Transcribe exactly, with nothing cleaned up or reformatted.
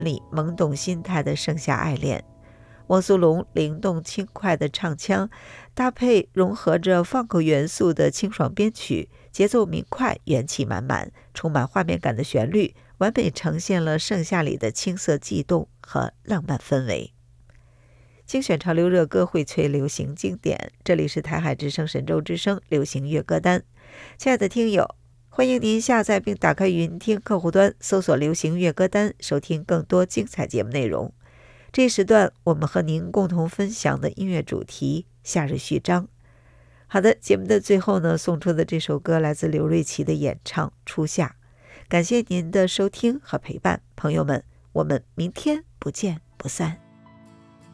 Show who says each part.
Speaker 1: 里懵懂心态的盛夏爱恋。汪苏泷灵动轻快的唱腔，搭配融合着放克元素的清爽编曲，节奏明快，元气满满，充满画面感的旋律，完美呈现了盛夏里的青涩悸动和浪漫氛围。精选潮流热歌，荟萃流行经典，这里是台海之声神州之声流行乐歌单。亲爱的听友，欢迎您下载并打开云听客户端，搜索流行乐歌单，收听更多精彩节目内容。这一时段我们和您共同分享的音乐主题夏日序章。好的，节目的最后呢，送出的这首歌来自刘瑞琦的演唱《初夏》。感谢您的收听和陪伴，朋友们，我们明天不见不散。